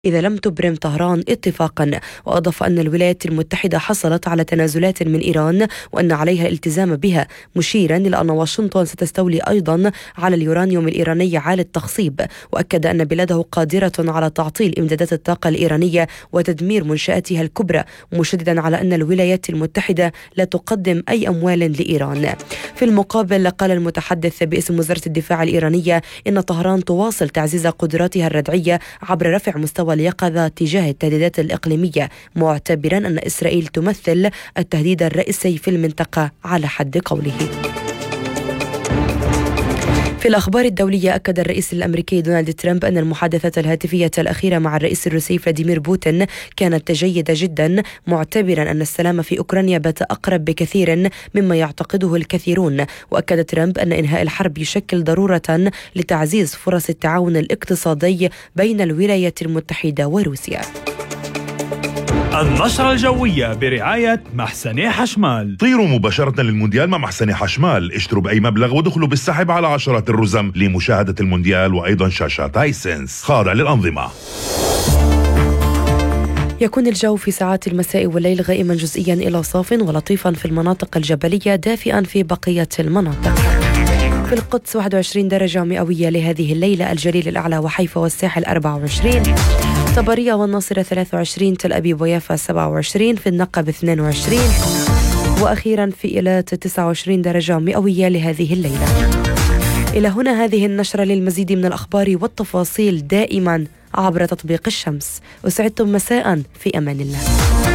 إذا لم تبرم طهران اتفاقا. وأضاف أن الولايات المتحدة حصلت على تنازلات من إيران وأن عليها الالتزام بها، مشيرا إلى أن واشنطن ستستولي أيضا على اليورانيوم الإيراني عالي التخصيب. وأكد أن بلاده قادرة على تعطيل إمدادات الطاقة الإيرانية وتدمير منشآتها الكبرى، مشددا على أن الولايات المتحدة لا تقدم أي أموال لإيران. في المقابل قال المتحدث باسم وزارة الدفاع الإيرانية إن طهران تواصل تعزيز قدراتها الردعية عبر رفع مستوى اليقظة تجاه التهديدات الإقليمية، معتبرا أن إسرائيل تمثل التهديد الرئيسي في المنطقة على حد قوله. في الأخبار الدولية، أكد الرئيس الأمريكي دونالد ترامب أن المحادثات الهاتفية الأخيرة مع الرئيس الروسي فلاديمير بوتين كانت جيدة جدا، معتبرا أن السلام في أوكرانيا بات أقرب بكثير مما يعتقده الكثيرون. وأكد ترامب أن إنهاء الحرب يشكل ضرورة لتعزيز فرص التعاون الاقتصادي بين الولايات المتحدة وروسيا. النشرة الجوية برعاية محسن حشمال. طيروا مباشرة للمونديال مع محسن حشمال، اشتروا بأي مبلغ ودخلوا بالسحب على عشرات الرزم لمشاهدة المونديال وأيضا شاشات هايسنس خاضع للأنظمة. يكون الجو في ساعات المساء والليل غائما جزئيا إلى صاف ولطيفا في المناطق الجبلية، دافئا في بقية المناطق. في القدس 21 درجة مئوية لهذه الليلة، الجليل الأعلى وحيفا والساحل 24، طبرية والناصرة 23، تل أبيب ويافا 27، في النقب 22، وأخيرا في إيلات 29 درجة مئوية لهذه الليلة. إلى هنا هذه النشرة. للمزيد من الأخبار والتفاصيل دائما عبر تطبيق الشمس. أسعدتم مساء، في أمان الله.